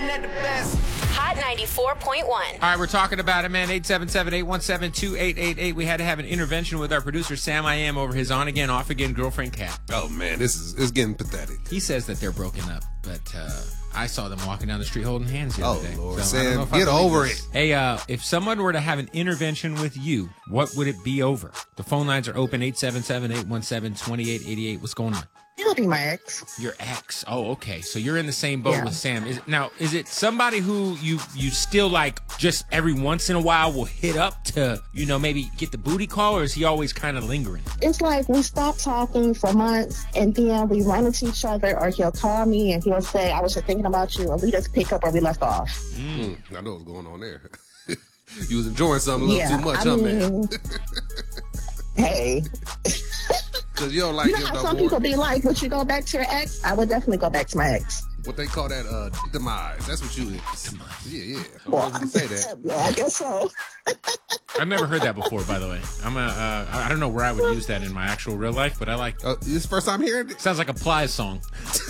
at the best. Hot 94.1. All right, we're talking about it, man. 877-817-2888. We had to have an intervention with our producer, Sam I Am, over his on-again, off-again girlfriend, Kat. Oh, man, it's getting pathetic. He says that they're broken up, but I saw them walking down the street holding hands the other day. Oh, Lord. So Sam, get over it. Hey, if someone were to have an intervention with you, what would it be over? The phone lines are open, 877-817-2888. What's going on? It would be my ex. Your ex. Oh, okay. So you're in the same boat with Sam. Is it somebody who you still like just every once in a while will hit up to, maybe get the booty call, or is he always kind of lingering? It's like we stop talking for months and then we run into each other, or he'll call me and he'll say, I was just thinking about you, and we just pick up where we left off. I know what's going on there. You was enjoying something a little too much, man? Hey. Because you don't like how some people be like, would you go back to your ex? I would definitely go back to my ex. What they call that, demise. That's what you is. Yeah. Well, I say that. Yeah, I guess so. I've never heard that before, by the way. I don't know where I would use that in my actual real life, but I like. This the first time hearing it? Sounds like a Plies song.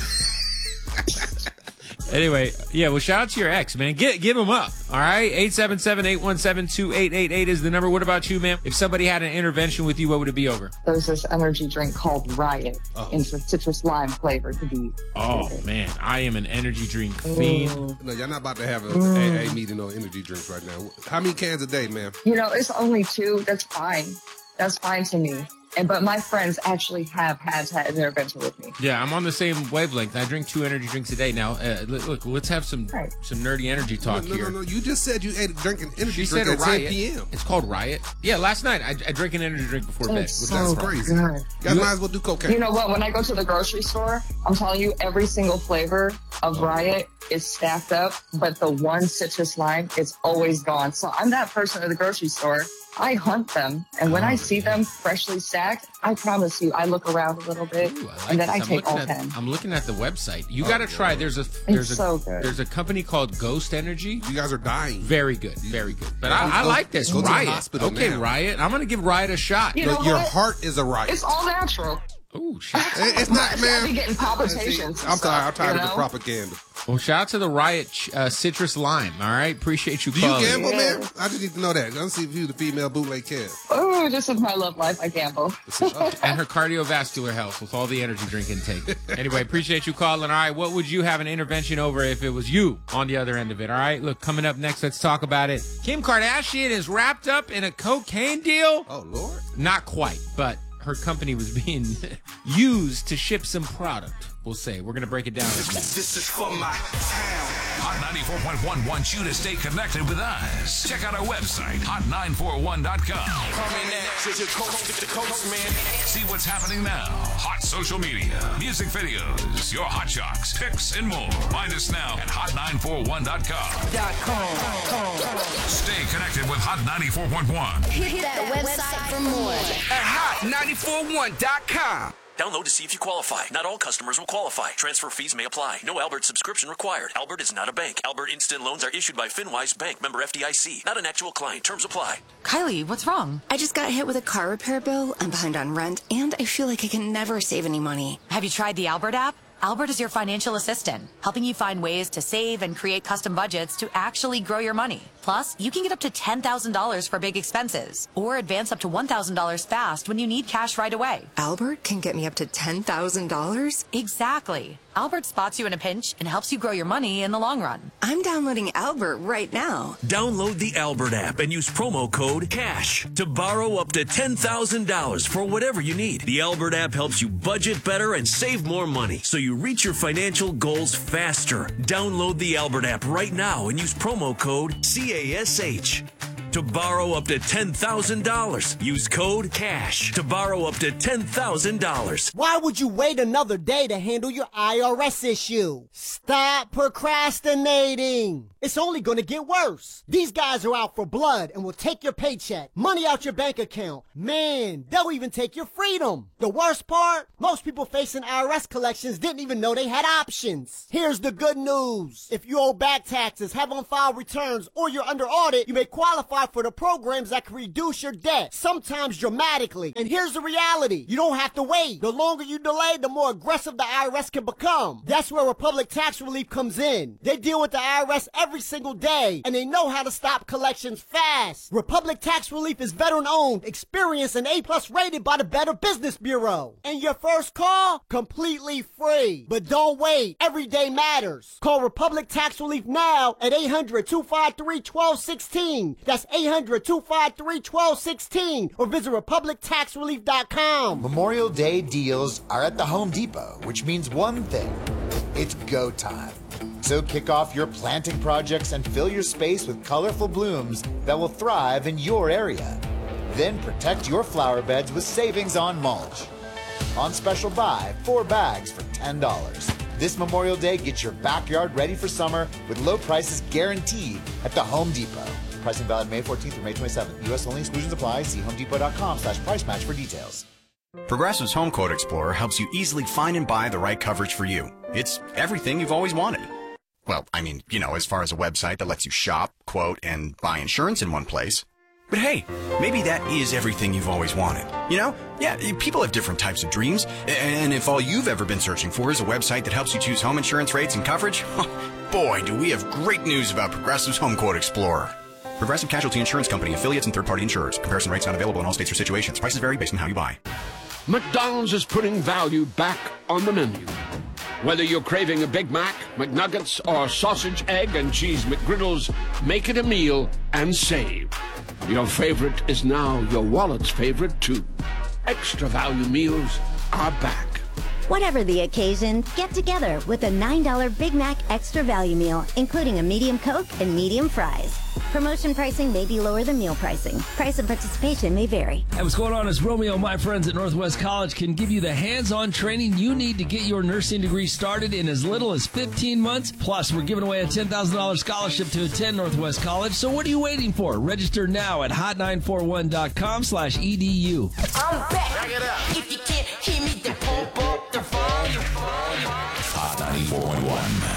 Anyway, well, shout out to your ex, man. Give him up, all right? 877-817-2888 is the number. What about you, man? If somebody had an intervention with you, what would it be over? There's this energy drink called Riot. It's a citrus lime flavor to be. Oh, man. I am an energy drink fiend. No, y'all not about to have an AA meeting on energy drinks right now. How many cans a day, man? It's only 2. That's fine. That's fine to me. But my friends actually have had an intervention with me. Yeah, I'm on the same wavelength. I drink 2 energy drinks a day now. Look, let's have some nerdy energy talk here. No. You just said you ate drinking energy She drink said at Riot. 10 p.m. It's called Riot. Yeah, last night I drank an energy drink before bed. So That's crazy. Good. You guys might as well do cocaine. You know what? When I go to the grocery store, I'm telling you, every single flavor of Riot is stacked up, but the one citrus lime is always gone. So I'm that person at the grocery store. I hunt them, and when I see them freshly stacked, I promise you, I look around a little bit, and then I take all 10. I'm looking at the website. You got to try. There's a company called Ghost Energy. You guys are dying. Very good. But I like this. Go to the Riot. hospital Okay, now. Riot. I'm gonna give Riot a shot. You know Your what? heart is a riot. It's all natural. Oh, shit. It's not, man. I be getting palpitations. I'm sorry. I'm tired of the know? propaganda. Well, shout out to the Riot citrus lime. All right, appreciate you Do you calling. gamble, man? I just need to know that. Let's see if you're the female bootleg kid. Oh, this is my love life. I gamble. And her cardiovascular health with all the energy drink intake. Anyway, appreciate you calling. All right, what would you have an intervention over if it was you on the other end of it? All right, look, coming up next, let's talk about it. Kim Kardashian is wrapped up in a cocaine deal. Oh, Lord. Not quite, but her company was being used to ship some product. We'll say. We're going to break it down. This is for my town. Hot 94.1 wants you to stay connected with us. Check out our website, hot941.com. See what's happening now. Hot social media, music videos, your hot shocks, picks, and more. Find us now at hot941.com. Stay connected with Hot 94.1. Hit that website for more. At hot941.com. Download to see if you qualify. Not all customers will qualify. Transfer fees may apply. No Albert subscription required. Albert is not a bank. Albert Instant Loans are issued by FinWise Bank, member FDIC. Not an actual client. Terms apply. Kylie, what's wrong? I just got hit with a car repair bill. I'm behind on rent, and I feel like I can never save any money. Have you tried the Albert app? Albert is your financial assistant, helping you find ways to save and create custom budgets to actually grow your money. Plus, you can get up to $10,000 for big expenses or advance up to $1,000 fast when you need cash right away. Albert can get me up to $10,000? Exactly. Albert spots you in a pinch and helps you grow your money in the long run. I'm downloading Albert right now. Download the Albert app and use promo code CASH to borrow up to $10,000 for whatever you need. The Albert app helps you budget better and save more money so you reach your financial goals faster. Download the Albert app right now and use promo code CASH to borrow up to $10,000. Use code CASH to borrow up to $10,000. Why would you wait another day to handle your IRS issue? Stop procrastinating. It's only going to get worse. These guys are out for blood and will take your paycheck, money out your bank account. Man, they'll even take your freedom. The worst part? Most people facing IRS collections didn't even know they had options. Here's the good news. If you owe back taxes, have on-file returns, or you're under audit, you may qualify qualify for the programs that can reduce your debt, sometimes dramatically. And here's the reality. You don't have to wait. The longer you delay, the more aggressive the IRS can become. That's where Republic Tax Relief comes in. They deal with the IRS every single day, and they know how to stop collections fast. Republic Tax Relief is veteran-owned, experienced, and A+ rated by the Better Business Bureau. And your first call? Completely free. But don't wait. Every day matters. Call Republic Tax Relief now at 800-253-1216. That's 800-253-1216. Or visit RepublicTaxRelief.com. Memorial Day deals are at the Home Depot, which means one thing. It's go time. So kick off your planting projects and fill your space with colorful blooms that will thrive in your area. Then protect your flower beds with savings on mulch. On special buy, 4 bags for $10. This Memorial Day, get your backyard ready for summer with low prices guaranteed at the Home Depot. Pricing valid May 14th through May 27th. U.S. only, exclusions apply. See homedepot.com/price match for details. Progressive's Home Quote Explorer helps you easily find and buy the right coverage for you. It's everything you've always wanted. Well, I mean, as far as a website that lets you shop, quote, and buy insurance in one place. But hey, maybe that is everything you've always wanted. Yeah, people have different types of dreams. And if all you've ever been searching for is a website that helps you choose home insurance rates and coverage, boy, do we have great news about Progressive's Home Quote Explorer. Progressive Casualty Insurance Company, affiliates, and third-party insurers. Comparison rates not available in all states or situations. Prices vary based on how you buy. McDonald's is putting value back on the menu. Whether you're craving a Big Mac, McNuggets, or sausage, egg, and cheese McGriddles, make it a meal and save. Your favorite is now your wallet's favorite, too. Extra value meals are back. Whatever the occasion, get together with a $9 Big Mac Extra Value Meal, including a medium Coke and medium fries. Promotion pricing may be lower than meal pricing. Price and participation may vary. Hey, what's going on is Romeo. My friends at Northwest College can give you the hands-on training you need to get your nursing degree started in as little as 15 months. Plus, we're giving away a $10,000 scholarship to attend Northwest College. So what are you waiting for? Register now at hot941.com/edu. I'm back. Back it up. If you can't hear me, then pump up the volume. Hot 94.1.